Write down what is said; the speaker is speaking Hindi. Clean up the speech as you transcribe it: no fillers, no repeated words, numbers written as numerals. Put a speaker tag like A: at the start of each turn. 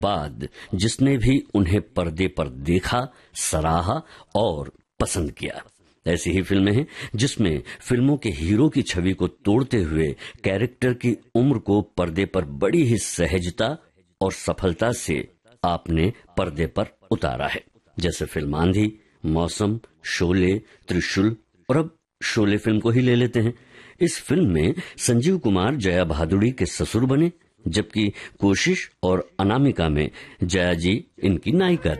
A: बाद जिसने भी उन्हें पर्दे पर देखा, सराहा और पसंद किया। ऐसी ही फिल्में हैं जिसमें फिल्मों के हीरो की छवि को तोड़ते हुए कैरेक्टर की उम्र को पर्दे पर बड़ी ही सहजता और सफलता से आपने पर्दे पर उतारा है। जैसे फिल्म आंधी, मौसम, शोले, त्रिशूल और अब शोले फिल्म को ही ले लेते हैं। इस फिल्म में संजीव कुमार जया भादुड़ी के ससुर बने, जबकि कोशिश और अनामिका में जया जी इनकी नायिका